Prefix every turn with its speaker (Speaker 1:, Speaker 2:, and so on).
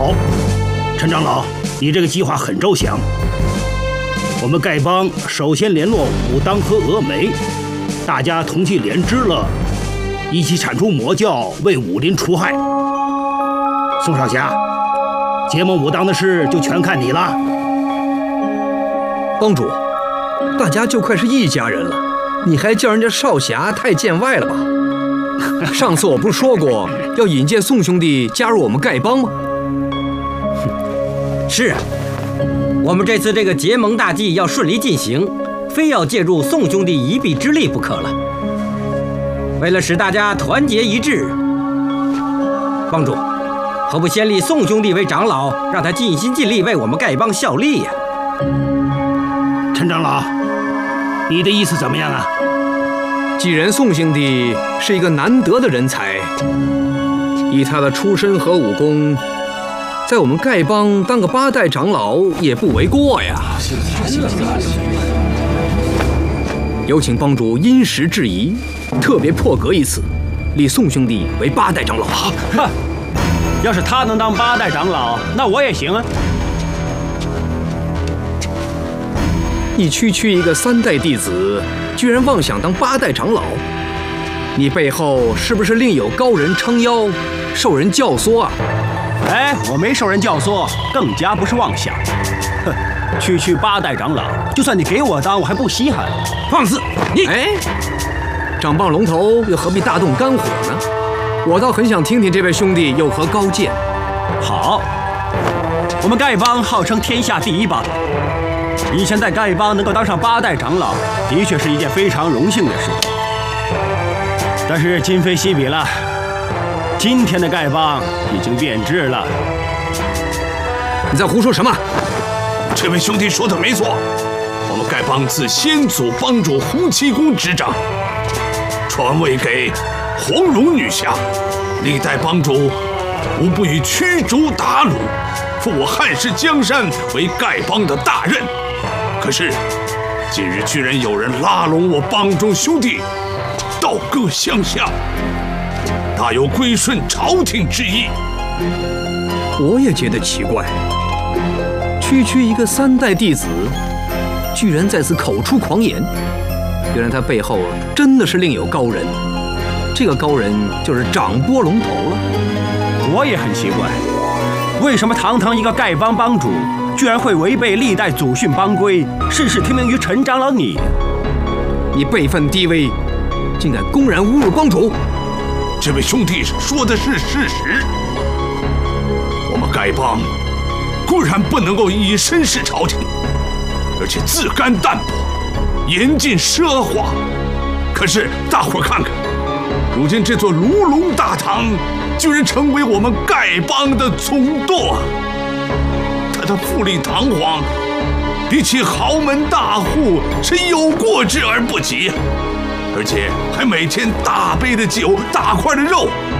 Speaker 1: 好，陈长老，你这个计划很周详。我们丐帮首先联络武当和峨眉，大家同气连枝了，一起铲除魔教，为武林除害。宋少侠，结盟武当的事就全看你了。
Speaker 2: 帮主，大家就快是一家人了，你还叫人家少侠，太见外了吧？上次我不是说过要引荐宋兄弟加入我们丐帮吗？
Speaker 3: 是啊，我们这次这个结盟大计要顺利进行，非要借助宋兄弟一臂之力不可了。为了使大家团结一致，帮主，何不先立宋兄弟为长老，让他尽心尽力为我们丐帮效力呀？
Speaker 1: 陈长老，你的意思怎么样啊？
Speaker 2: 既然宋兄弟是一个难得的人才，以他的出身和武功，在我们丐帮当个8代长老也不为过呀。有请帮主因时制宜，特别破格一次，立宋兄弟为8代长老。
Speaker 4: 哼，要是他能当8代长老，那我也行啊。
Speaker 2: 你区一个3代弟子，居然妄想当8代长老，你背后是不是另有高人撑腰，受人教唆啊？
Speaker 4: 哎，我没受人教唆，更加不是妄想。哼，区8代长老，就算你给我当，我还不稀罕。
Speaker 3: 放肆！你
Speaker 2: 长棒龙头又何必大动肝火呢？我倒很想听听这位兄弟有何高见。
Speaker 4: 好，我们丐帮号称天下第一帮，以前在丐帮能够当上8代长老，的确是一件非常荣幸的事。但是今非昔比了，今天的丐帮已经变质了。
Speaker 2: 你在胡说什么？
Speaker 5: 这位兄弟说的没错，我们丐帮自先祖帮主洪七公执掌，传位给黄蓉女侠，历代帮主无不以驱逐鞑虏，负我汉室江山为丐帮的大任。可是近日居然有人拉拢我帮中兄弟，倒戈相向，大有归顺朝廷之意。
Speaker 2: 我也觉得奇怪，区一个3代弟子，居然在此口出狂言。原来他背后真的是另有高人，这个高人就是掌拨龙头了。
Speaker 4: 我也很奇怪，为什么堂堂一个丐帮帮主，居然会违背历代祖训帮规，事事听命于陈长老你？
Speaker 2: 你辈分低微，竟敢公然侮辱帮主！
Speaker 5: 这位兄弟说的是事实。我们丐帮固然不能够以身试朝廷，而且自甘淡泊，严禁奢华。可是大伙看看，如今这座卢龙大堂，居然成为我们丐帮的总舵。他的富丽堂皇，比起豪门大户是有过之而不及，而且还每天大杯的酒、大块的肉，